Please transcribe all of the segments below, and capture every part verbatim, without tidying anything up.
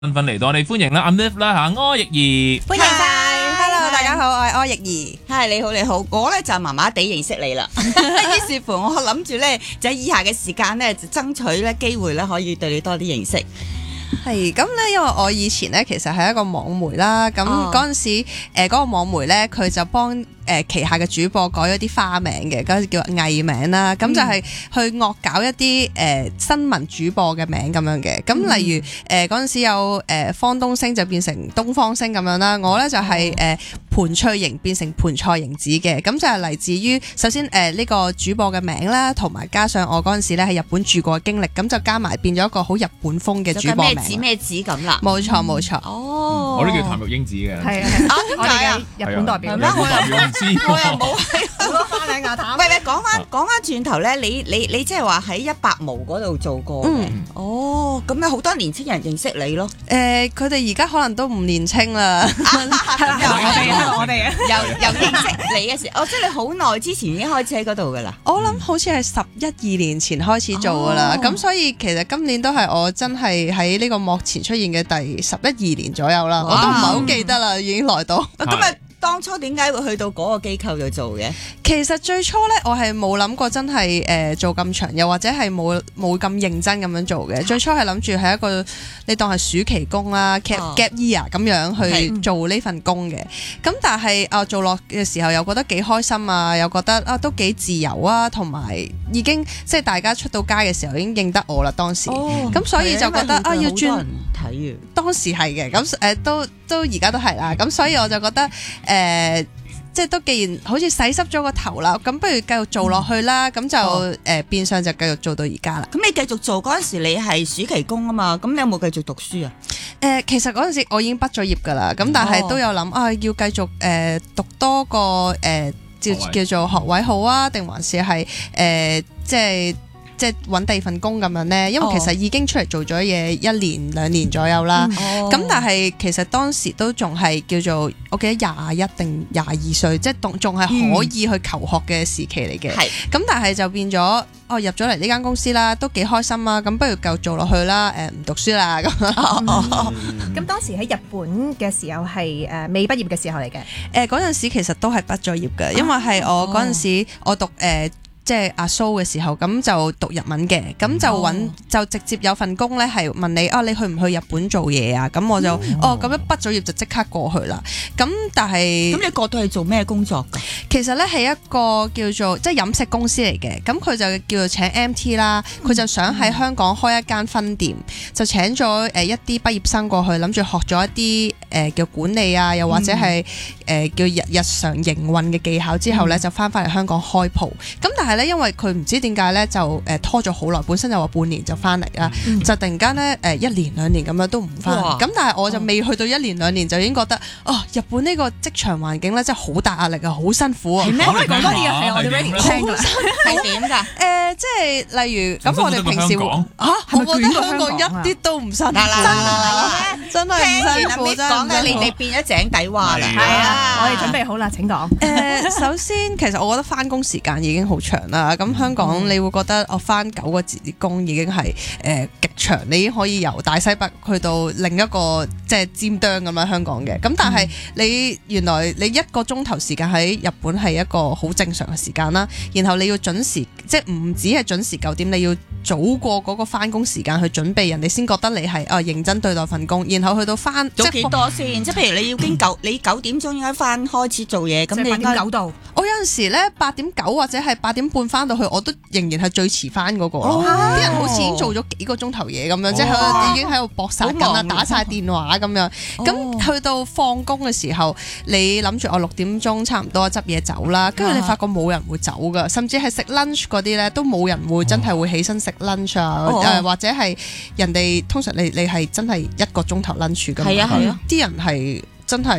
身份嚟到，我哋歡迎啦，阿 Liv 啦嚇，柯奕兒， 歡迎晒 ，Hello， 大家好，我係柯奕兒。 係你好，你好，我咧就麻麻地認識你啦。於是乎，我諗住咧就喺以下嘅時間咧，就爭取咧機會咧，可以對你多啲認識。 係咁咧，因為我以前咧其實係一個網媒啦，咁嗰陣時誒嗰、呃嗰個網媒咧，佢就幫誒、呃、旗下嘅主播改咗啲花名嘅，嗰陣時叫藝名啦，咁、嗯、就係去惡搞一啲誒、呃、新聞主播嘅名咁樣嘅，咁例如誒嗰陣時有誒、呃、方東升就變成東方星咁樣啦，我咧就係、是、誒、呃、盤翠瑩變成盤菜瑩子嘅，咁就係嚟自於首先誒呢、呃這個主播嘅名啦，同埋加上我嗰陣時咧喺日本住過嘅經歷，咁就加埋變咗一個好日本風嘅主播名。 指咩指咁啦？ 冇錯冇錯。 哦， 我都叫譚玉英子嘅。 係啊， 點解啊？ 日本代表。 日本代表唔知喎。 我又冇好多花名啊！譚。 喂喂，講翻講翻轉頭咧，你你你即係話喺一百毛嗰度做過嘅。 嗯。 哦，咁有好多年青人認識你咯。 誒，佢哋而家可能都唔年青啦。 係啦，我哋我哋啊。 由由認識你嘅時候，哦，即係你好耐之前已經開始喺嗰度噶啦。 我諗好似係十一二年前開始做噶啦，咁、哦、所以其實今年都係我真係喺呢個幕前出現嘅第十一二年左右啦，我都唔係好記得啦，已經來到。 咁啊，當初點解會去到嗰個機構度做嘅？ 其實最初咧，我係冇諗過真係誒、呃、做咁長，又或者係冇冇咁認真咁樣做嘅。最初係諗住係一個你當係暑期工啦 ，gap、哦、gap year 咁樣去做呢份工嘅。咁但係啊、呃、做落嘅時候又覺得幾開心啊，又覺得啊都幾自由啊，同埋已經即係大家出到街嘅時候已經認得我啦當時。咁、哦、所以就覺得啊要轉睇嘅。當時係嘅，咁誒、呃、都都而家都係啦。咁所以我就覺得誒。呃即係都既然好似洗濕咗個頭啦，咁不如繼續做落去啦，咁、嗯、就誒、哦呃、變相就繼續做到而家啦。咁你繼續做嗰陣時，你係暑期工啊嘛，咁你有冇繼續讀書啊？誒、 呃，其實嗰陣時我已經畢咗業噶啦，咁但係都有諗、哦、啊，要繼續誒、呃、讀多個誒叫、呃、叫做學位好啊，定還是係誒、呃、即係。即係揾第二份工咁樣咧，因為其實已經出嚟做咗嘢一年兩年左右啦。咁、哦、但係其實當時都仲係叫做我記得廿一定廿二歲，即係仲仲係可以去求學嘅時期嚟嘅。咁、嗯、但係就變咗，哦入咗嚟呢間公司啦，都幾開心啊！咁不如繼續做落去啦，誒唔讀書啦咁。咁、 嗯、當時喺日本嘅時候係誒未畢業嘅時候嚟嘅。 誒嗰陣時其實都係畢咗業嘅，因為係我嗰陣時我讀誒。呃即係阿蘇嘅時候，咁就讀日文嘅，咁就揾、哦、就直接有份工咧，係問你啊，你去唔去日本做嘢啊？咁我就、嗯、哦，咁樣畢咗業就即刻過去啦。咁但係咁你過到係做咩工作㗎？其實咧係一個叫做即係飲食公司嚟嘅，咁佢就叫做請 M T 啦，佢就想喺香港開一間分店，就請咗誒一啲畢業生過去，諗住學咗一啲誒、呃、叫管理啊，又或者係誒、呃、叫日日常營運嘅技巧之後咧，就翻返嚟香港開鋪。咁但係因為佢唔知點解咧，就誒拖咗好耐，本身就話半年就翻嚟啦，嗯、就突然間咧誒一年兩年咁樣都唔翻。咁但係我就未去到一年兩年就已經覺得，哦，日本呢個職場環境咧真係好大壓力啊，好辛苦啊。係咩？可以講多啲啊？係我哋 ready 聽㗎。係點㗎？誒，即係例如咁，我哋平時嚇，我覺得香港一啲都唔辛苦，真係唔辛苦真係。講緊你哋變咗井底蛙啦。 係啊，我哋準備好啦，請講。 誒，首先其實我覺得翻工時間已經好長啦。咁香港你會覺得我翻九個字工已經係誒極長，你已經可以由大西北去到另一個即係尖端咁樣香港嘅。咁但係你原來你一個鐘頭時間喺日本係一個好正常嘅時間啦。然後你要準時，即係唔止係準時九點，你要早過嗰個翻工時間去準備，人哋先覺得你係啊認真對待份工。然後去到翻早幾多先？即係譬如你要經九，你九點鐘應該翻開始做嘢，咁你應該九度。我有陣時咧八點九或者係八點半翻到去，我都仍然係最遲翻嗰個咯。啲、哦、人好似已經做咗幾個鐘頭嘢咁樣，哦、即係已經喺度搏殺緊啦，打晒電話咁樣。咁、哦、去到放工嘅時候，你諗住我六點鐘差唔多執嘢走啦，跟住你發覺冇人會走噶，甚至係食 lunch 嗰啲咧都冇人會真係會起身食 lunch 啊，誒、哦呃、或者係人哋通常你你係真係一個鐘頭 lunch 噶嘛，係啊係啊，啲人係真係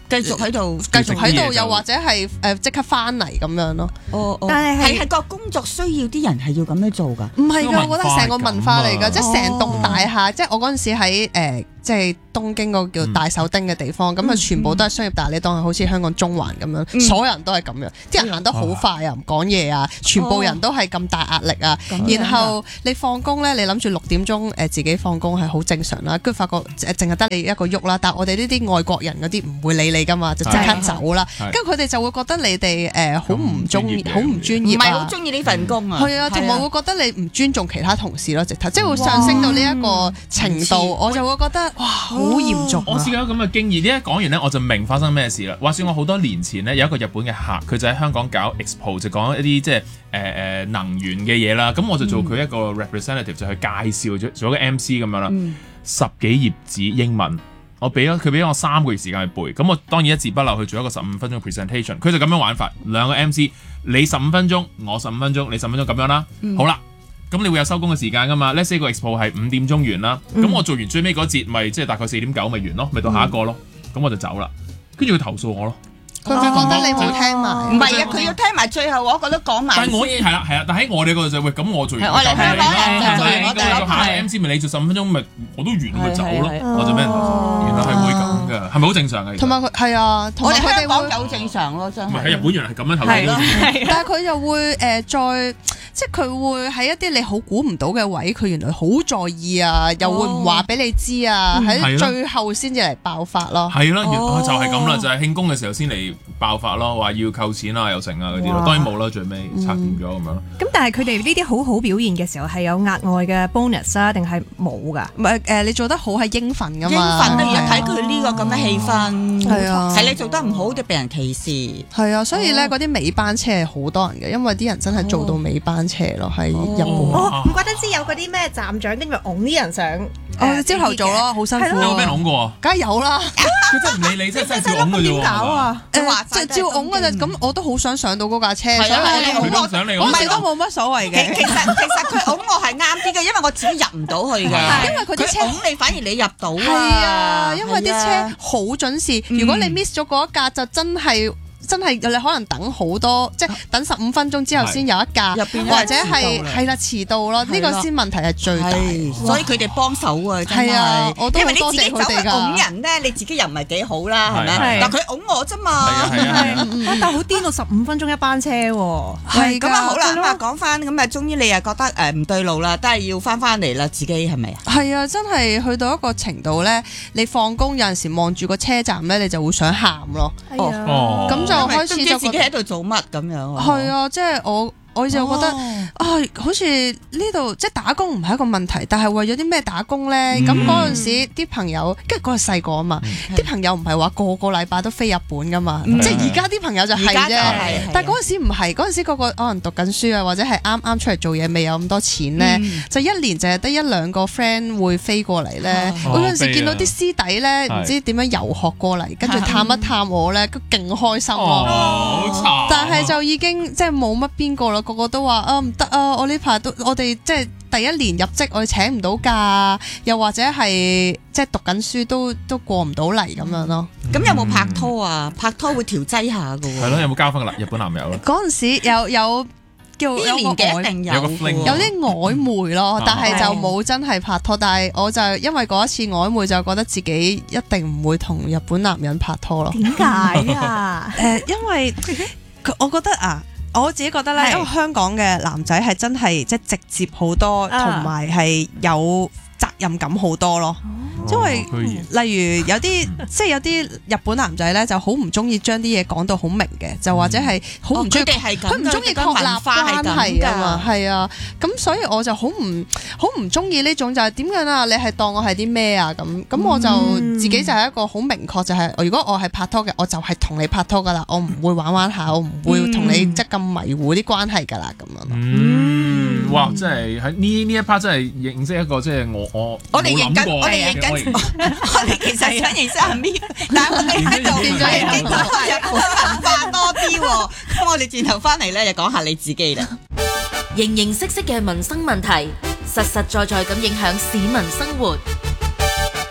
繼續喺度， 繼續喺度，又或者係誒即刻翻嚟咁樣咯。 哦哦，但係係係個工作需要啲人係要咁樣做㗎。 唔係㗎，我覺得成個文化嚟㗎，即係成棟大廈，即係我嗰陣時喺誒。即係東京嗰個叫大手町嘅地方，咁啊、嗯、全部都係商業大廈，你當係好似香港中環咁樣，嗯、所有人都係咁樣，啲人行得好快啊，唔講嘢啊，全部人都係咁大壓力啊。哦、然後你放工咧，你諗住六點鐘誒自己放工係好正常啦，跟住發覺誒淨係得你一個喐啦。但係我哋呢啲外國人嗰啲唔會理你噶嘛，就即刻走啦。跟住佢哋就會覺得你哋誒好唔中意，好唔專業，唔係好中意呢份工啊。係啊，同埋會覺得你唔尊重其他同事咯，直頭即係會上升到呢一個程度，我就會覺得。哇，好嚴重！ 我試過咁嘅經驗，呢一講完咧，我就明發生咩事啦。話說我好多年前咧，有一個日本嘅客，佢就喺香港搞 expo， 就講一啲即係誒誒能源嘅嘢啦。咁我就做佢一個 representative，、嗯、就去介紹咗做一個 M C 咁樣啦。嗯、十幾頁紙英文，我俾咗佢俾咗我三個月時間去背。咁我當然一字不漏去做一個十五分鐘嘅 presentation。佢就咁樣玩法，兩個 M C， 你十五分鐘，我十五分鐘，你十五分鐘咁樣啦。嗯、好啦。咁你會有收工嘅時間噶嘛 ？Let's say 個 expo 係五點鐘完啦，咁、嗯、我做完最尾嗰節，咪即係大概四點九咪完咯，咪到下一個咯，咁、嗯、我就走啦。跟住佢投訴我咯， 佢佢覺得你冇聽埋， 唔係啊，佢要聽埋最後嗰個都講埋。 但係我係啦係啦，但喺我哋嗰度就喂，咁我做完， 我哋香港人就做完，我哋下 M C 咪你做十五分鐘咪我都完咪走咯，我就俾人投訴。原來係會咁㗎，係咪好正常嘅？ 同埋佢係啊， 我哋香港就好正常咯，真係。 唔係喺日本原來係咁樣投訴， 但係佢就會誒再。即係佢會喺一啲你好估唔到嘅位，佢原來好在意啊，又會唔話俾你知啊，喺、哦、最後先至嚟爆發咯。 係咯，就係咁啦，就係、是、慶功嘅時候先嚟爆發咯，話要扣錢啊，又成啊嗰啲咯，當然冇啦，最尾拆掂咗咁樣。咁、 嗯、但係佢哋呢啲好好表現嘅時候係有額外嘅 bonus 啊，定係冇㗎？ 唔係誒，你做得好係應份㗎嘛？ 應份都要睇佢呢個咁嘅氣氛。係啊，係你做得唔好就被人歧視。 係啊，所以咧嗰啲尾班車係好多人嘅，因為啲人真係做到尾班車咯，喺日本。 哦，唔怪得知有嗰啲咩站長跟住擁啲人上。 哦，朝頭早咯，好辛苦。 你有冇俾人擁過啊？ 梗係有啦。 佢真係唔理你，真係真係照擁嘅啫喎。 點搞啊？誒，即係照擁嘅啫。咁我都好想上到嗰架車。係啊， 佢都想你。 我咪都冇乜所謂嘅。 其實其實佢擁我係啱啲嘅，因為我自己入唔到去㗎。因為佢啲車擁你，反而你入到。係啊，因為啲車好準時。如果你 miss 咗嗰一架，就真係。真係你可能等好多，即係等十五分鐘之後先有一架，或者係係啦遲到咯，呢個先問題係最大。 所以佢哋幫手啊，真係。 我都好多謝佢哋㗎。 擁人咧，你自己又唔係幾好啦，係咪？但佢擁我啫嘛。 但係好癲到十五分鐘一班車喎。 係咁啊，好啦，咁啊講翻，咁啊，終於你又覺得誒唔對路啦，都係要翻翻嚟啦，自己係咪啊？ 係啊，真係去到一個程度咧，你放工有陣時望住個車站咧，你就會想喊咯。 哦， 咁就。開始就自己喺度做乜咁樣？ 係啊，即係我。我就覺得啊，好似呢度即係打工唔係一個問題，但係為咗啲咩打工咧？咁嗰陣時啲朋友，跟住嗰個細個啊嘛，啲朋友唔係話個個禮拜都飛日本噶嘛，即係而家啲朋友就係啫。但係嗰陣時唔係，嗰陣時個個可能讀緊書啊，或者係啱啱出嚟做嘢，未有咁多錢咧，就一年就係得一兩個 friend 會飛過嚟咧。我嗰陣時見到啲師弟咧，唔知點樣遊學過嚟，跟住探一探我咧，都勁開心啊！但係就已經即係冇乜邊個啦。個個都話啊唔得啊！我呢排都我哋即係第一年入職，我哋請唔到假，又或者係即係讀緊書都都過唔到嚟咁樣咯。 咁、嗯、有冇拍拖啊？拍拖會調劑下噶喎。 係咯，有冇交翻個日本男友咧？ 嗰陣時有有叫有年紀一定有， 有啲曖昧咯，但係就冇真係拍拖。但係我就因為嗰一次曖昧，就覺得自己一定唔會同日本男人拍拖咯。 點解啊？ 誒，因為我覺得啊。我自己覺得咧，因為香港嘅男仔係真係即係直接好多，同埋係有責任感好多咯。因為例如有啲即係有啲日本男仔咧，就好唔中意將啲嘢講到好明嘅，就或者係好唔中意，佢唔中意確立關係啊嘛，係啊。咁所以我就好唔好唔中意呢種就係點樣啊？你係當我係啲咩啊？咁咁我就自己就係一個好明確，就係如果我係拍拖嘅，我就係同你拍拖噶啦，我唔會玩玩下，我唔會同你即係咁迷糊啲關係噶啦，咁樣咯。 嗯，哇！真係喺呢呢一 part 真係認識一個即係我我我哋認緊，我哋認緊。我哋其實想認識阿 Mi，但係我哋喺度變咗認到日本文化多啲喎。咁我哋轉頭翻嚟咧，就講下你自己啦。 形形色色嘅民生問題，實實在在咁影響市民生活。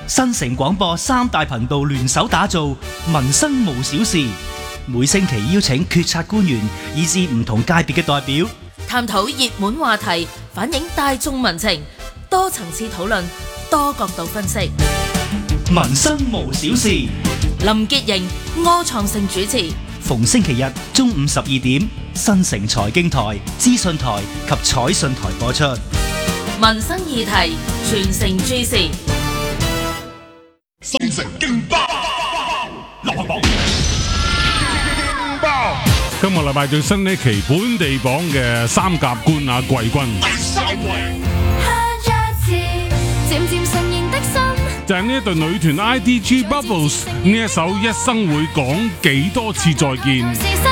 新城廣播三大頻道聯手打造民生無小事，每星期邀請決策官員以至唔同界別嘅代表， 探討熱門話題，反映大眾民情，多層次討論，多角度分析。 民生無小事， 林潔瑩、柯創盛主持， 逢星期日中午十二點，新城財經台、資訊台及彩訊台播出。 民生議題，全城注視。 新城勁爆流行榜， 今個禮拜最新呢期本地榜嘅三甲冠亞季軍， 第三位就係呢一隊女團 I D G Bubbles 呢一首《一生會講幾多次再見》。